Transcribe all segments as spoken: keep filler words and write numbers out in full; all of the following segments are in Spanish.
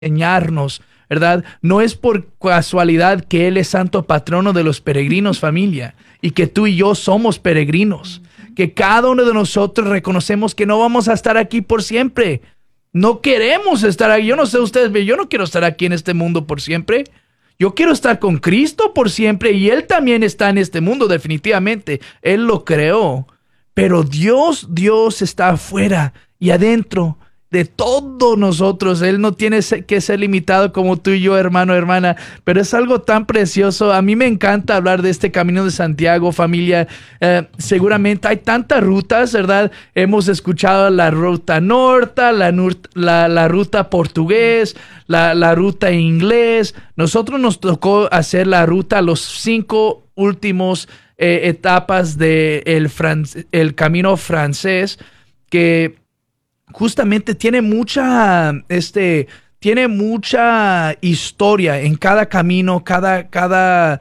enseñarnos, ¿verdad? No es por casualidad que Él es santo patrono de los peregrinos, familia, y que tú y yo somos peregrinos, que cada uno de nosotros reconocemos que no vamos a estar aquí por siempre. No queremos estar aquí. Yo no sé ustedes, pero yo no quiero estar aquí en este mundo por siempre. Yo quiero estar con Cristo por siempre, y Él también está en este mundo, definitivamente. Él lo creó. Pero Dios, Dios está afuera y adentro de todos nosotros. Él no tiene que ser limitado como tú y yo, hermano, hermana, pero es algo tan precioso. A mí me encanta hablar de este Camino de Santiago, familia. Eh, seguramente hay tantas rutas, ¿verdad? Hemos escuchado la ruta norte, la, la, la ruta portugués, la, la ruta inglés. Nosotros nos tocó hacer la ruta, los cinco últimos eh, etapas del de el, el camino francés, que justamente tiene mucha, este, tiene mucha historia en cada camino, cada, cada,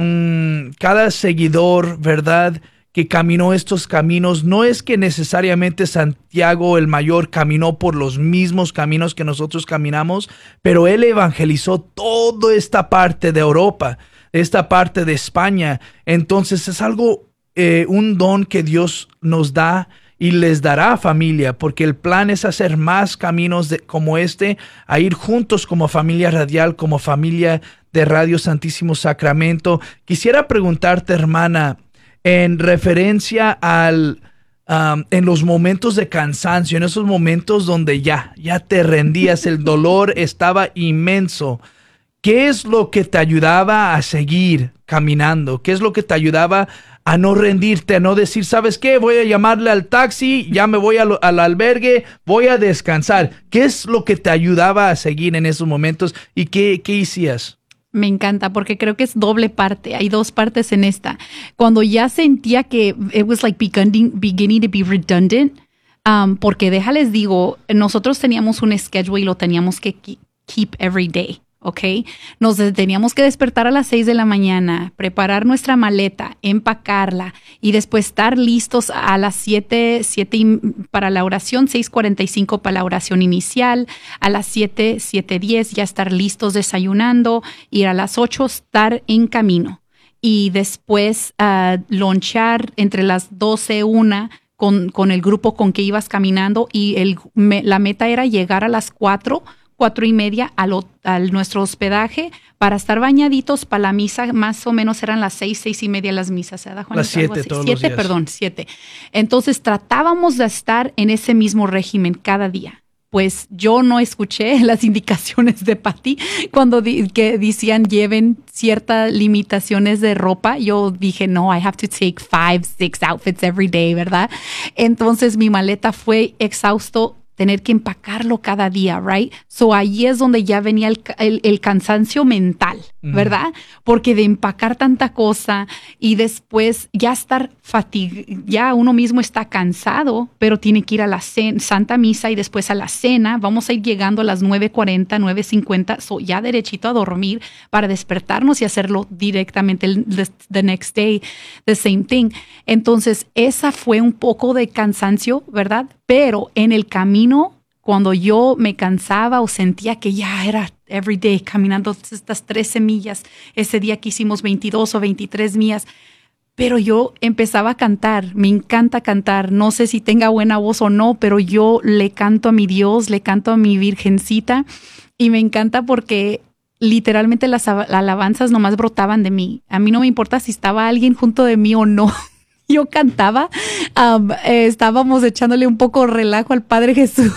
mmm, cada seguidor, ¿verdad?, que caminó estos caminos. No es que necesariamente Santiago el Mayor caminó por los mismos caminos que nosotros caminamos, pero él evangelizó toda esta parte de Europa, esta parte de España. Entonces es algo, eh, un don que Dios nos da y les dará, familia, porque el plan es hacer más caminos de, como este, a ir juntos como familia radial, como familia de Radio Santísimo Sacramento. Quisiera preguntarte, hermana, en referencia al, um, en los momentos de cansancio, en esos momentos donde ya, ya te rendías, el dolor estaba inmenso, ¿qué es lo que te ayudaba a seguir caminando? ¿Qué es lo que te ayudaba a no rendirte, a no decir, ¿sabes qué? Voy a llamarle al taxi, ya me voy al, al albergue, voy a descansar. ¿Qué es lo que te ayudaba a seguir en esos momentos y qué, qué hacías? Me encanta porque creo que es doble parte. Hay dos partes en esta. Cuando ya sentía que it was like beginning, beginning to be redundant, um, porque déjales digo, nosotros teníamos un schedule y lo teníamos que keep every day. ¿Ok? Nos teníamos que despertar a las seis de la mañana, preparar nuestra maleta, empacarla y después estar listos a las siete, siete para la oración, seis cuarenta y cinco para la oración inicial, a las siete, siete diez ya estar listos desayunando y a las ocho estar en camino y después uh, lonchar entre las doce, una con, con el grupo con que ibas caminando y el, me, la meta era llegar a las cuatro, cuatro y media a, lo, a nuestro hospedaje para estar bañaditos para la misa. Más o menos eran las seis, seis y media las misas, ¿verdad, Juan? Las siete, todos siete, los días. Perdón, siete. Entonces tratábamos de estar en ese mismo régimen cada día. Pues yo no escuché las indicaciones de Patty cuando di- que decían lleven ciertas limitaciones de ropa. Yo dije, no, I have to take five, six outfits every day, ¿verdad? Entonces mi maleta fue exhausto, tener que empacarlo cada día, right? So ahí es donde ya venía el, el, el cansancio mental, ¿verdad? Mm. Porque de empacar tanta cosa y después ya estar fatigado, ya uno mismo está cansado, pero tiene que ir a la cena, Santa Misa y después a la cena. Vamos a ir llegando a las nueve cuarenta, nueve cincuenta, so ya derechito a dormir para despertarnos y hacerlo directamente el the, the next day, the same thing. Entonces, esa fue un poco de cansancio, ¿verdad? Pero en el camino, cuando yo me cansaba o sentía que ya era every day caminando estas trece millas, ese día que hicimos veintidós o veintitrés millas, pero yo empezaba a cantar. Me encanta cantar. No sé si tenga buena voz o no, pero yo le canto a mi Dios, le canto a mi Virgencita y me encanta porque literalmente las alabanzas nomás brotaban de mí. A mí no me importa si estaba alguien junto de mí o no. Yo cantaba, um, eh, estábamos echándole un poco relajo al Padre Jesús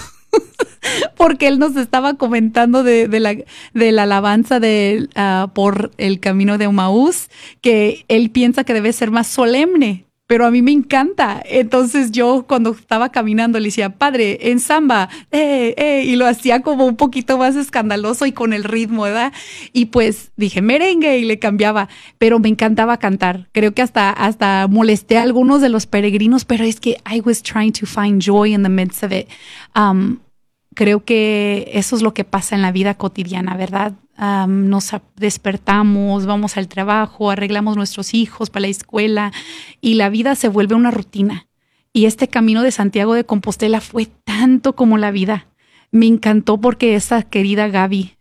porque él nos estaba comentando de, de, la, de la alabanza de, uh, por el camino de Emaús, que él piensa que debe ser más solemne, pero a mí me encanta. Entonces yo cuando estaba caminando le decía, Padre, en samba, eh, eh, y lo hacía como un poquito más escandaloso y con el ritmo, ¿verdad? Y pues dije merengue y le cambiaba, pero me encantaba cantar. Creo que hasta, hasta molesté a algunos de los peregrinos, pero es que I was trying to find joy in the midst of it. Um, creo que eso es lo que pasa en la vida cotidiana, ¿verdad? Um, nos despertamos, vamos al trabajo, arreglamos nuestros hijos para la escuela y la vida se vuelve una rutina. Y este camino de Santiago de Compostela fue tanto como la vida. Me encantó porque esa querida Gaby